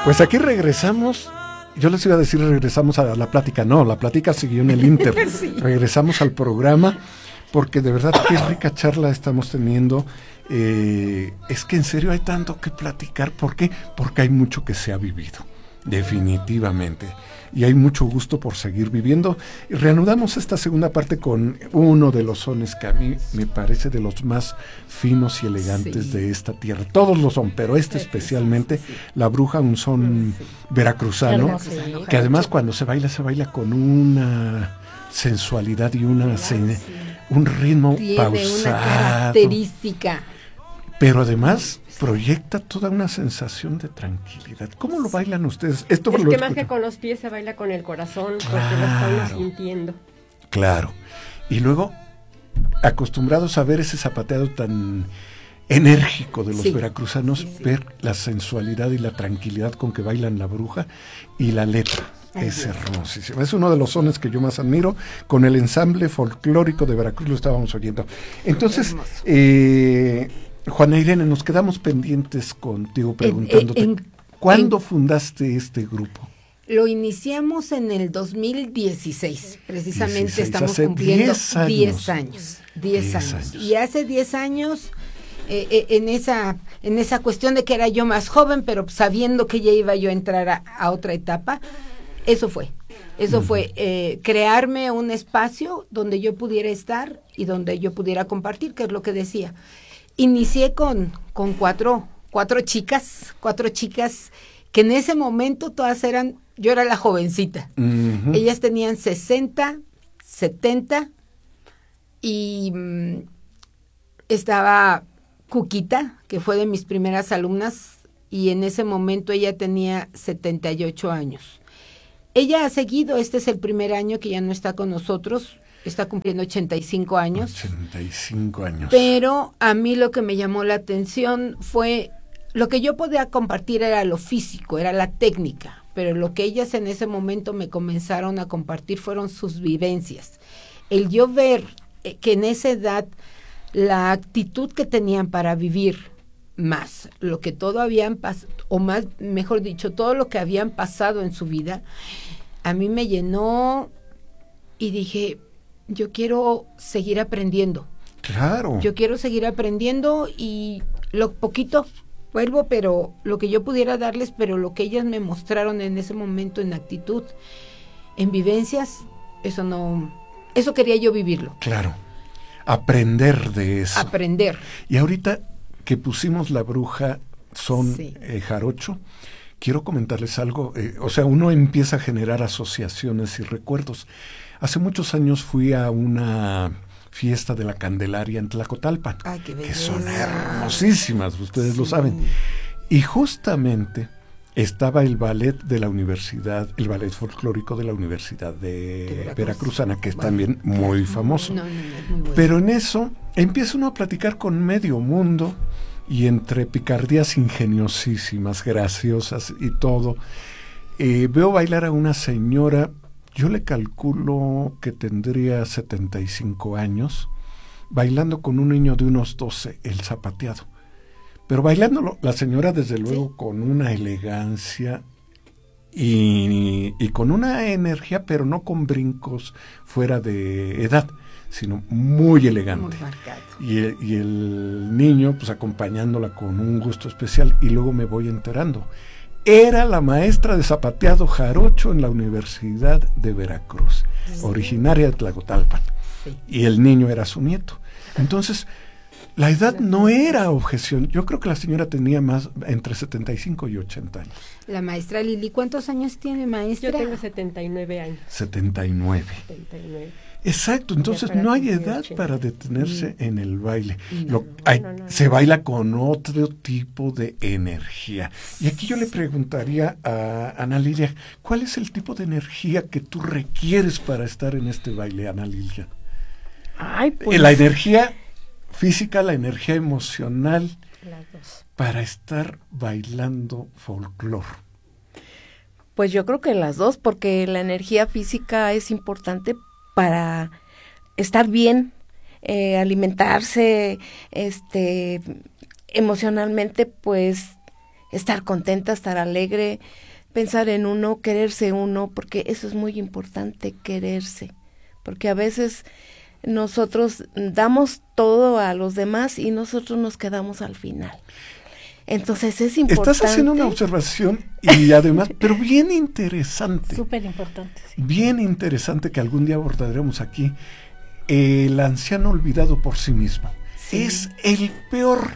Pues aquí regresamos. Yo les iba a decir regresamos a la plática. No, la plática siguió en el Inter. Sí. Regresamos al programa porque de verdad qué rica charla estamos teniendo. Es que en serio hay tanto que platicar. ¿Por qué? Porque hay mucho que se ha vivido, definitivamente. Y hay mucho gusto por seguir viviendo. Y reanudamos esta segunda parte con uno de los sones que a mí me parece de los más finos y elegantes de esta tierra. Todos lo son, pero este especialmente, La Bruja, un son veracruzano, que además cuando se baila con una sensualidad y un ritmo tiene pausado. Una característica. Pero además proyecta toda una sensación de tranquilidad. ¿Cómo lo bailan ustedes? Es que más que con los pies se baila con el corazón, porque lo estamos sintiendo. Claro. Y luego, acostumbrados a ver ese zapateado tan enérgico de los veracruzanos, ver la sensualidad y la tranquilidad con que bailan La Bruja y la letra. Es hermosísimo. Es uno de los sones que yo más admiro. Con el ensamble folclórico de Veracruz lo estábamos oyendo. Entonces, Juana Irene, nos quedamos pendientes contigo preguntándote, ¿cuándo fundaste este grupo? Lo iniciamos en el 2016, precisamente estamos cumpliendo 10 años. Y hace 10 años, en esa cuestión de que era yo más joven, pero sabiendo que ya iba yo a entrar a otra etapa, eso fue crearme un espacio donde yo pudiera estar y donde yo pudiera compartir, que es lo que decía. Inicié con cuatro chicas que en ese momento yo era la jovencita. Uh-huh. Ellas tenían 60, 70 y estaba Cuquita, que fue de mis primeras alumnas, y en ese momento ella tenía 78 años. Ella ha seguido, este es el primer año que ya no está con nosotros, está cumpliendo 85 años. 85 años. Pero a mí lo que me llamó la atención fue, lo que yo podía compartir era lo físico, era la técnica, pero lo que ellas en ese momento me comenzaron a compartir fueron sus vivencias. El yo ver que en esa edad la actitud que tenían para vivir, más lo que todo habían pasado, o más, mejor dicho, todo lo que habían pasado en su vida, a mí me llenó y dije, yo quiero seguir aprendiendo. Claro. Yo quiero seguir aprendiendo y lo poquito vuelvo, pero lo que yo pudiera darles, pero lo que ellas me mostraron en ese momento en actitud, en vivencias, eso quería yo vivirlo. Claro. Aprender de eso. Aprender. Y ahorita que pusimos La Bruja son jarocho, quiero comentarles algo. Uno empieza a generar asociaciones y recuerdos. Hace muchos años fui a una fiesta de la Candelaria en Tlacotalpan, que son hermosísimas, ustedes lo saben. Y justamente estaba el ballet de la universidad, el ballet folclórico de la Universidad de Veracruzana, que es también muy famoso. No, es muy bueno. Pero en eso empieza uno a platicar con medio mundo y entre picardías ingeniosísimas, graciosas y todo. Veo bailar a una señora, yo le calculo que tendría 75 años, bailando con un niño de unos 12, el zapateado. Pero bailándolo, la señora desde luego con una elegancia y con una energía, pero no con brincos fuera de edad, sino muy elegante. Muy marcado. Y el niño pues acompañándola con un gusto especial, y luego me voy enterando. Era la maestra de zapateado jarocho en la Universidad de Veracruz, originaria de Tlacotalpan. Sí. Y el niño era su nieto. Entonces, la edad no era objeción. Yo creo que la señora tenía más entre 75 y 80 años. La maestra Lili, ¿cuántos años tiene, maestra? Yo tengo 79 años. 79. Exacto, entonces no hay edad para detenerse en el baile. No. Se baila con otro tipo de energía. Y aquí yo le preguntaría a Ana Lilia, ¿cuál es el tipo de energía que tú requieres para estar en este baile, Ana Lilia? La energía física, la energía emocional, para estar bailando folclore. Pues yo creo que las dos, porque la energía física es importante para estar bien, alimentarse, emocionalmente, pues estar contenta, estar alegre, pensar en uno, quererse uno, porque eso es muy importante, quererse, porque a veces nosotros damos todo a los demás y nosotros nos quedamos al final. Entonces es importante. Estás haciendo una observación y además, pero bien interesante. Súper importante. Sí. Bien interesante que algún día abordaremos aquí. El anciano olvidado por sí mismo. Sí. Es el peor,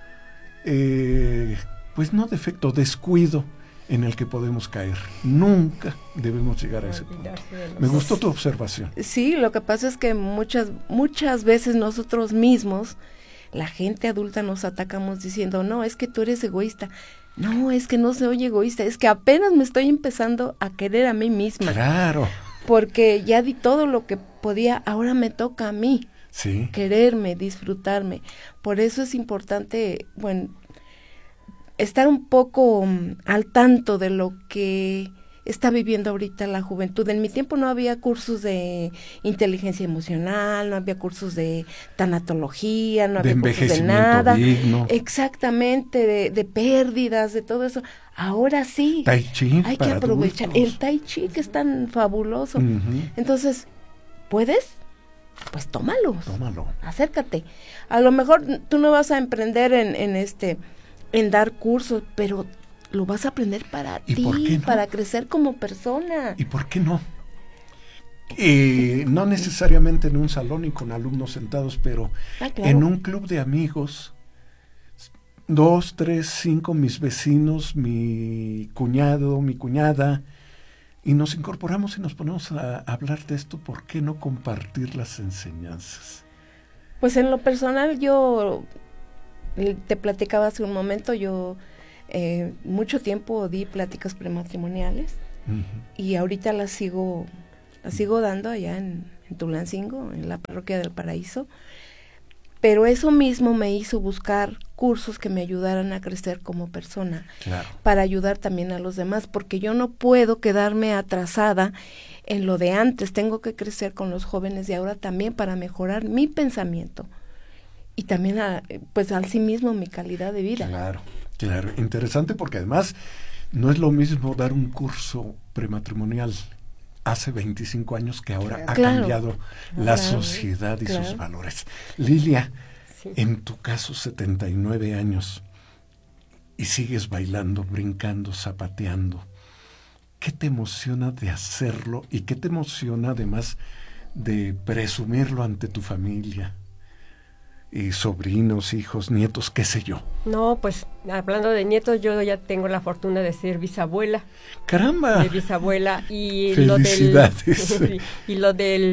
pues no defecto, descuido en el que podemos caer. Nunca debemos llegar a ese punto. Me gustó tu observación. Sí, lo que pasa es que muchas veces nosotros mismos, la gente adulta, nos atacamos diciendo, no, es que tú eres egoísta. No, es que no soy egoísta, es que apenas me estoy empezando a querer a mí misma. Claro. Porque ya di todo lo que podía, ahora me toca a mí. Sí. Quererme, disfrutarme. Por eso es importante, bueno, estar un poco al tanto de lo que está viviendo ahorita la juventud. En mi tiempo no había cursos de inteligencia emocional, no había cursos de tanatología, no había cursos de nada. Digno. Exactamente, de pérdidas, de todo eso. Ahora sí, Tai Chi hay que aprovechar. Adultos. El Tai Chi, que es tan fabuloso. Uh-huh. Entonces, ¿puedes? Pues tómalo. Acércate. A lo mejor tú no vas a emprender en dar cursos, pero lo vas a aprender para ti, no? Para crecer como persona. ¿Y por qué no? No necesariamente en un salón y con alumnos sentados, pero claro, en un club de amigos, 2, 3, 5, mis vecinos, mi cuñado, mi cuñada, y nos incorporamos y nos ponemos a hablar de esto. ¿Por qué no compartir las enseñanzas? Pues en lo personal, yo te platicaba hace un momento, yo mucho tiempo di pláticas prematrimoniales, uh-huh, y ahorita las sigo dando allá en Tulancingo, en la Parroquia del Paraíso, pero eso mismo me hizo buscar cursos que me ayudaran a crecer como persona, claro, para ayudar también a los demás, porque yo no puedo quedarme atrasada en lo de antes, tengo que crecer con los jóvenes de ahora también para mejorar mi pensamiento y también pues al sí mismo mi calidad de vida. Claro, interesante, porque además no es lo mismo dar un curso prematrimonial hace 25 años que ahora ha cambiado la sociedad y sus valores. Lilia, sí, en tu caso 79 años y sigues bailando, brincando, zapateando. ¿Qué te emociona de hacerlo y qué te emociona además de presumirlo ante tu familia? Y sobrinos, hijos, nietos, qué sé yo. No, pues hablando de nietos, yo ya tengo la fortuna de ser bisabuela. ¡Caramba! De bisabuela. Y ¡felicidades! lo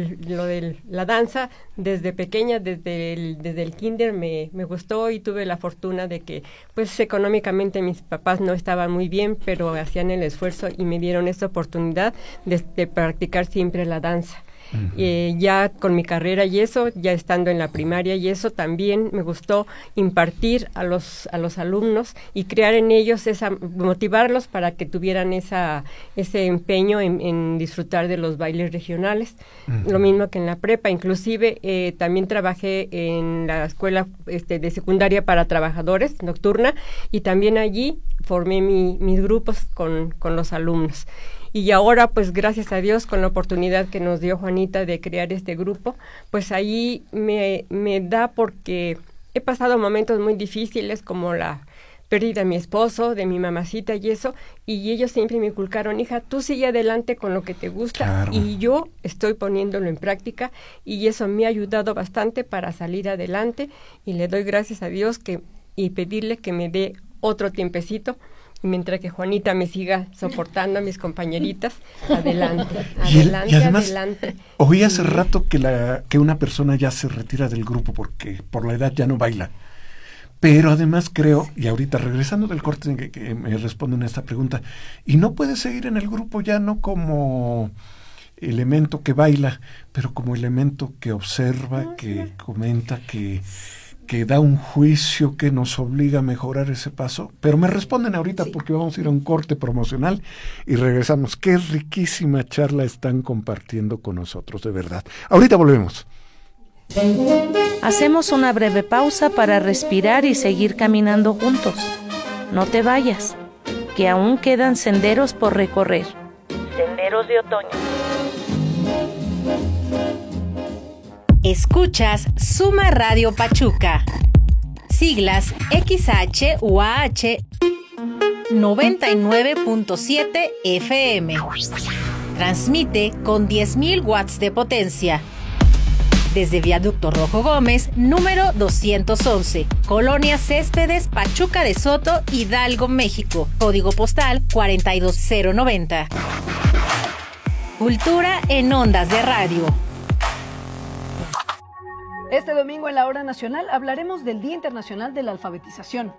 de la danza, desde pequeña, desde el kinder me gustó, y tuve la fortuna de que, pues económicamente mis papás no estaban muy bien, pero hacían el esfuerzo y me dieron esta oportunidad de practicar siempre la danza. Uh-huh. Ya con mi carrera y eso, ya estando en la primaria y eso, también me gustó impartir a los alumnos y crear en ellos motivarlos para que tuvieran ese empeño en disfrutar de los bailes regionales. Uh-huh. Lo mismo que en la prepa, inclusive también trabajé en la escuela de secundaria para trabajadores nocturna, y también allí formé mis grupos con los alumnos. Y ahora, pues gracias a Dios, con la oportunidad que nos dio Juanita de crear este grupo, pues ahí me da, porque he pasado momentos muy difíciles, como la pérdida de mi esposo, de mi mamacita y eso, y ellos siempre me inculcaron, hija, tú sigue adelante con lo que te gusta, claro, y yo estoy poniéndolo en práctica, y eso me ha ayudado bastante para salir adelante, y le doy gracias a Dios y pedirle que me dé otro tiempecito, mientras que Juanita me siga soportando a mis compañeritas. Adelante, y además, adelante. Oí hace rato que una persona ya se retira del grupo porque por la edad ya no baila. Pero además creo, y ahorita regresando del corte en que me responden a esta pregunta, y no puede seguir en el grupo ya no como elemento que baila, pero como elemento que observa, que comenta, que da un juicio, que nos obliga a mejorar ese paso. Pero me responden ahorita, sí, porque vamos a ir a un corte promocional y regresamos. Qué riquísima charla están compartiendo con nosotros, de verdad. Ahorita volvemos. Hacemos una breve pausa para respirar y seguir caminando juntos. No te vayas, que aún quedan senderos por recorrer. Senderos de otoño. Escuchas Suma Radio Pachuca. Siglas XHUAH 99.7 FM. Transmite con 10.000 watts de potencia. Desde Viaducto Rojo Gómez, número 211, Colonia Céspedes, Pachuca de Soto, Hidalgo, México. Código postal 42090. Cultura en ondas de radio. Este domingo en la Hora Nacional hablaremos del Día Internacional de la Alfabetización.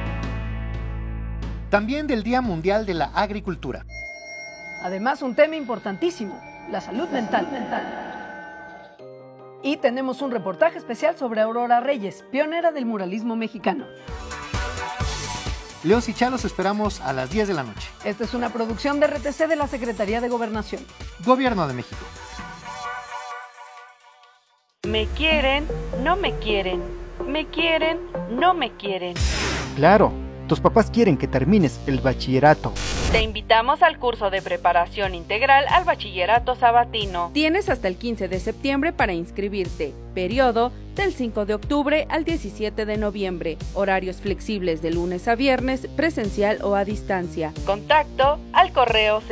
También del Día Mundial de la Agricultura. Además, un tema importantísimo, la salud mental. Y tenemos un reportaje especial sobre Aurora Reyes, pionera del muralismo mexicano. Leos y Chá los esperamos a las 10 de la noche. Esta es una producción de RTC de la Secretaría de Gobernación. Gobierno de México. Me quieren, no me quieren. Me quieren, no me quieren. Claro, tus papás quieren que termines el bachillerato. Te invitamos al curso de preparación integral al bachillerato sabatino. Tienes hasta el 15 de septiembre para inscribirte. Periodo del 5 de octubre al 17 de noviembre. Horarios flexibles de lunes a viernes, presencial o a distancia. Contacto al correo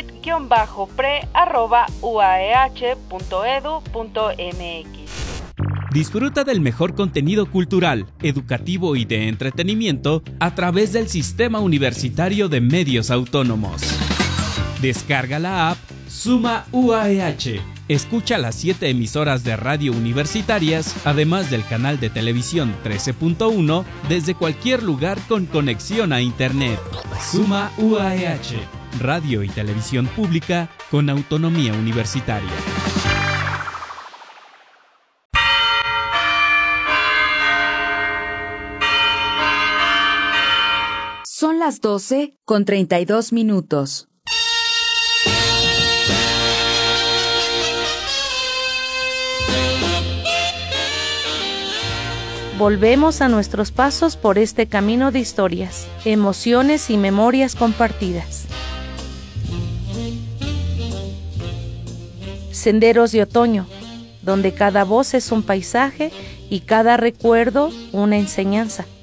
cesid-pre@uaeh.edu.mx. Disfruta del mejor contenido cultural, educativo y de entretenimiento a través del Sistema Universitario de Medios Autónomos. Descarga la app Suma UAEH. Escucha las 7 emisoras de radio universitarias, además del canal de televisión 13.1, desde cualquier lugar con conexión a Internet. Suma UAEH, radio y televisión pública con autonomía universitaria. Son las 12:32. Volvemos a nuestros pasos por este camino de historias, emociones y memorias compartidas. Senderos de otoño, donde cada voz es un paisaje y cada recuerdo una enseñanza.